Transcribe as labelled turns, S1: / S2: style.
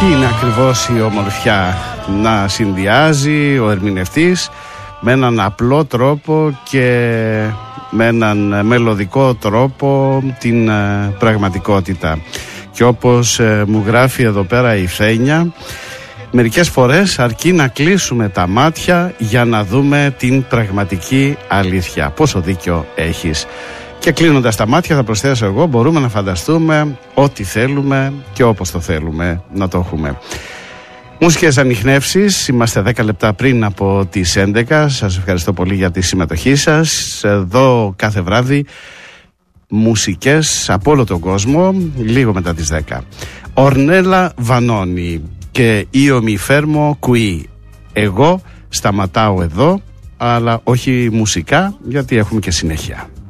S1: Εκεί είναι ακριβώς η ομορφιά, να συνδυάζει ο ερμηνευτής με έναν απλό τρόπο και με έναν μελωδικό τρόπο την πραγματικότητα. Και όπως μου γράφει εδώ πέρα η Φένια, μερικές φορές αρκεί να κλείσουμε τα μάτια για να δούμε την πραγματική αλήθεια. Πόσο δίκιο έχεις. Και κλείνοντας τα μάτια θα προσθέσω εγώ, μπορούμε να φανταστούμε ό,τι θέλουμε και όπως το θέλουμε να το έχουμε. Μουσικές ανιχνεύσεις, είμαστε 10 λεπτά πριν από τις 11. Σας ευχαριστώ πολύ για τη συμμετοχή σας. Εδώ κάθε βράδυ μουσικές από όλο τον κόσμο, λίγο μετά τις 10. Ορνέλα Βανόνι και Io mi fermo qui. Εγώ σταματάω εδώ, αλλά όχι μουσικά, γιατί έχουμε και συνέχεια.